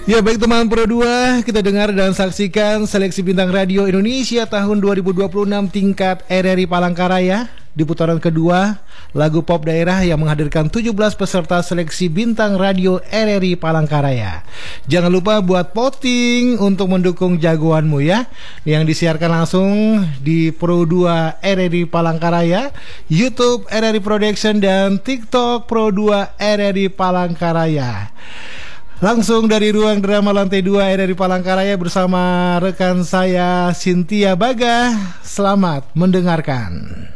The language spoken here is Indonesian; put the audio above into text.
Ya baik teman Pro 2, kita dengar dan saksikan seleksi bintang radio Indonesia tahun 2026 tingkat RRI Palangkaraya. Di putaran kedua, lagu pop daerah yang menghadirkan 17 peserta seleksi bintang radio RRI Palangkaraya. Jangan lupa buat voting untuk mendukung jagoanmu ya, yang disiarkan langsung di Pro 2 RRI Palangkaraya, YouTube RRI Production, dan TikTok Pro 2 RRI Palangkaraya. Langsung dari ruang drama lantai 2 RRI Palangkaraya bersama rekan saya Cynthia Baga. Selamat mendengarkan.